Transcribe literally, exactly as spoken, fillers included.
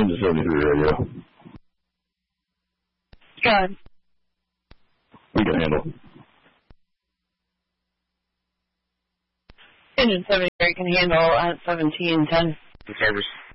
Engine seventy-three radio. Good. We can handle. Engine seventy-three can handle at seventeen ten. The service.